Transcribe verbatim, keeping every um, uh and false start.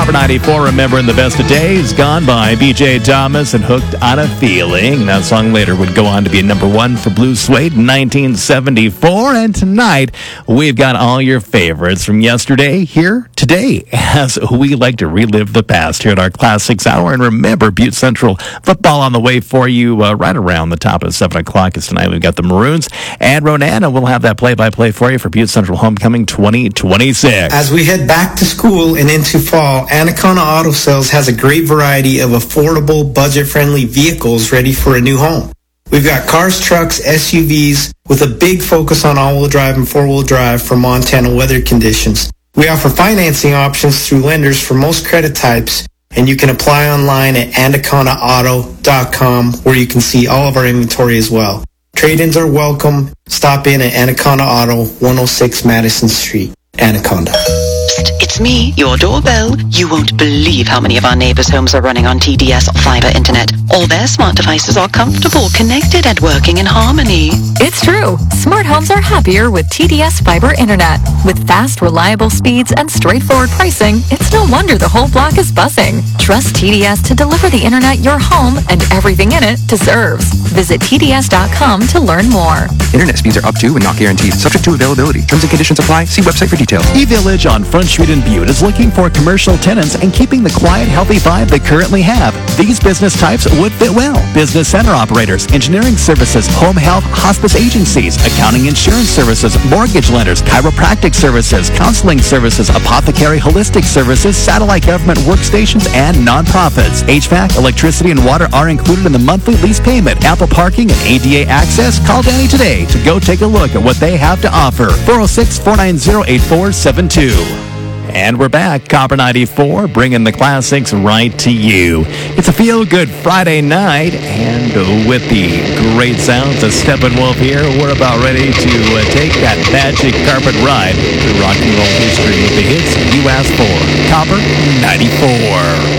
Copper ninety-four, remembering the best of days gone by. B J Thomas and Hooked on a Feeling. That song later would go on to be number one for Blue Suede in nineteen seventy-four. And tonight, we've got all your favorites from yesterday here today, as we like to relive the past here at our Classics Hour. And remember, Butte Central football on the way for you uh, right around the top of seven o'clock. Because tonight we've got the Maroons. And Ronana will have that play-by-play for you for Butte Central Homecoming twenty twenty-six. As we head back to school and into fall, Anaconda Auto Sales has a great variety of affordable, budget-friendly vehicles ready for a new home. We've got cars, trucks, S U Vs with a big focus on all-wheel drive and four-wheel drive for Montana weather conditions. We offer financing options through lenders for most credit types, and you can apply online at anaconda auto dot com, where you can see all of our inventory as well. Trade-ins are welcome. Stop in at Anaconda Auto, one oh six Madison Street, Anaconda. Psst, it's me, your doorbell. You won't believe how many of our neighbors' homes are running on T D S fiber internet. All their smart devices are comfortable, connected, and working in harmony. It's true. Smart homes are happier with T D S fiber internet. With fast, reliable speeds and straightforward pricing, it's no wonder the whole block is buzzing. Trust T D S to deliver the internet your home and everything in it deserves. Visit T D S dot com to learn more. Internet speeds are up to and not guaranteed, subject to availability. Terms and conditions apply. See website for details. E-Village on Front Street in Butte is looking for commercial tenants and keeping the quiet, healthy vibe they currently have. These business types would fit well. Business center operators, engineering services, home health, hospice agencies, accounting, insurance services, mortgage lenders, chiropractic services, counseling services, apothecary, holistic services, satellite government workstations, and nonprofits. H V A C, electricity, and water are included in the monthly lease payment. Ample parking and A D A access. Call Danny today to go take a look at what they have to offer. four oh six, four nine zero, eight four seven two. And we're back, Copper ninety-four, bringing the classics right to you. It's a feel-good Friday night, and with the great sounds of Steppenwolf here, we're about ready to uh, take that magic carpet ride through rock and roll history with the hits you asked for. Copper ninety-four.